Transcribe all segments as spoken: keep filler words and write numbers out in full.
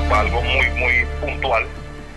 algo muy, muy puntual,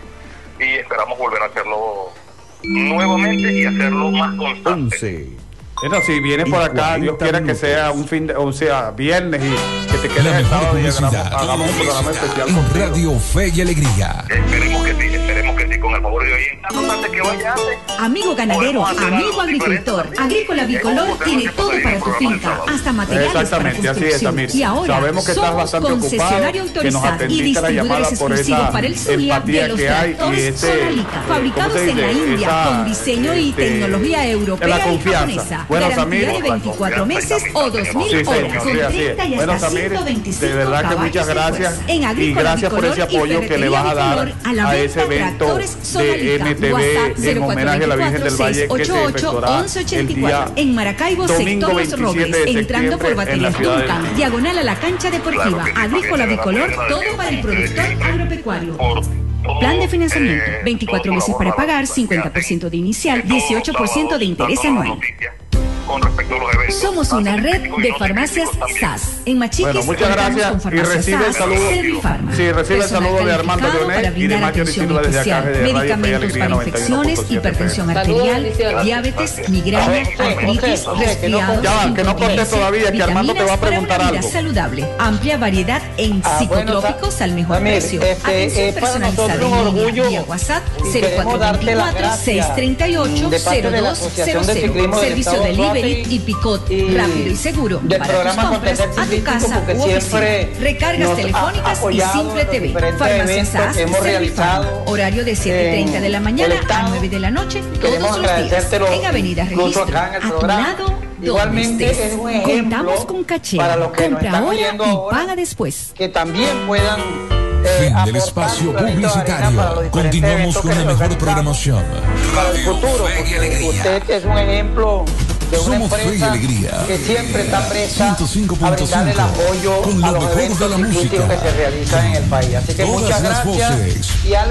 y esperamos volver a hacerlo nuevamente y hacerlo más constante. once. Bueno, si vienes por acá, Dios quiera que sea un fin de, o sea, viernes y que te quedes el sábado y hagamos, hagamos un programa especial en Radio Fe y Alegría. Esperemos que sí, esperemos que sí, con el favor de Dios. Y en caso antes que vaya antes, amigo ganadero, amigo agricultor, Agrícola Bicolor tiene todo para tu finca, hasta materiales para exactamente, así es, Samir. Y ahora sabemos que estás bastante concesionario ocupado, que nos autorizado y atendiste la llamada distribuidores por exclusivos esa para el Zulia de empatía los que hay y tractores ese, Sonalica, fabricados ¿cómo se en la dice? India Esa, con diseño y este, tecnología europea la y confianza. japonesa. Bueno, Garantía Samir, de veinticuatro meses o dos mil sí, horas señor, con sí, así es. treinta y Bueno, hasta Samir, ciento veinticinco de verdad que caballos muchas de gracias fuerza. En y Agrícola gracias por ese Bicolor y apoyo que le vas a dar Ferretería Bicolor a, la ese venta evento Tractores de Sonalica. M T V WhatsApp en homenaje a la Virgen del Valle que se efectuará el día en Maracaibo, domingo sector Los veintisiete Robles, de entrando por septiembre en la Batería ciudad de Tucán, diagonal a la cancha deportiva. Claro que sí, Agrícola Fabián, Bicolor, de verdad, todo de para el verdad, productor de verdad, agropecuario. por todo, Plan de financiamiento, eh, veinticuatro todo meses lo para abordado, pagar, cincuenta por ciento de inicial, de todo, dieciocho por ciento de interés dándonos anual. noticias con respecto a los eventos. Somos una red de farmacias S A S. En Machiques Bueno, muchas contamos gracias con y farmacias recibe el S A S, saludo. Servifarma. Sí, recibe el Personal saludo de Armando calificado Leonel para y de brindar Macho atención Silva desde acá, especial, de Radio Fe y medicamentos Alegría para noventa y uno punto infecciones, siete. hipertensión Saludos, arterial, bendiciones. diabetes, migraña, artritis, resfriados, Ya va, que no conté todavía, que Armando te va a vitaminas para preguntar una vida algo. saludable, amplia variedad en Ah, bueno, psicotrópicos al mejor Samir, precio. este, Atención es para personalizada nosotros un en línea orgullo vía WhatsApp y cero queremos cuatro darte las veinticuatro, gracias seiscientos treinta y ocho, de parte cero de la dos cero Asociación de cero. Ciclismo del Servicio Estado delivery Suárez y picot y rápido y seguro del para tus programa compras Acontecer a tu Ciclístico, casa porque u siempre oficina. Recargas nos telefónicas ha y apoyado Simple en los T V. diferentes Farmacias eventos S A S, que hemos Servifarma. realizado Horario de siete y treinta de la en mañana el Estado. a nueve de la noche Queremos todos los días. agradecértelo En Avenida incluso Registro. acá en el A tu programa. lado, donde Igualmente estés. es un ejemplo Contamos con caché. para los que nos Compra están ahora oyendo y ahora, paga después. que también puedan eh, Fin del aportar espacio su granito de arena para los publicitario. diferentes Continuamos eventos con que la se mejor organizan programación. para el futuro, Fe y porque Alegría. usted es un ejemplo de una Somos Fe y empresa Alegría. que siempre está presta ciento cinco a punto brindar el cinco, apoyo con a lo los mejor de eventos la ciclísticos música. que se realizan en el país. Así que Todas muchas las gracias voces. y al